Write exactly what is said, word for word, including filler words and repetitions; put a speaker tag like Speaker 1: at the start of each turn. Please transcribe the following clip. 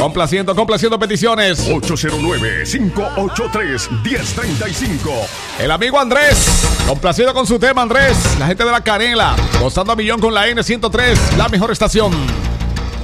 Speaker 1: Complaciendo, complaciendo peticiones.
Speaker 2: ocho cero nueve, cinco ocho tres, uno cero tres cinco.
Speaker 1: El amigo Andrés, complacido con su tema, Andrés. La gente de La Canela, gozando a millón con la N ciento tres, la mejor estación.